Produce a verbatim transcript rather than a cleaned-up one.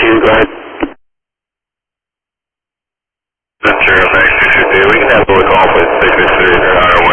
team, go ahead. Zero, thanks, two two two. We can have a call with six six three or